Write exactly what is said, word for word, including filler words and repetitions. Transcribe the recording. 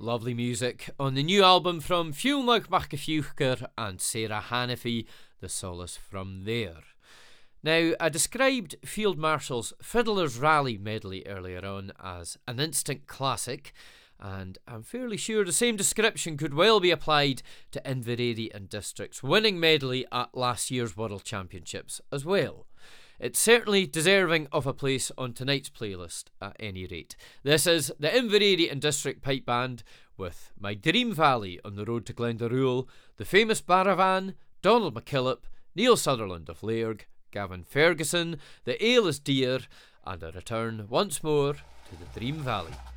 Lovely music on the new album from Fiúlmach Mac Fiúchar and Sarah Hannafy, The Solace from There. Now, I described Field Marshall's Fiddler's Rally medley earlier on as an instant classic, and I'm fairly sure the same description could well be applied to Inveraray and District's winning medley at last year's World Championships as well. It's certainly deserving of a place on tonight's playlist at any rate. This is the Inveraray and District Pipe Band with My Dream Valley on the Road to Glendaruel, the famous Baravan, Donald McKillop, Neil Sutherland of Lairg, Gavin Ferguson, The Ale is Dear, and a return once more to the Dream Valley.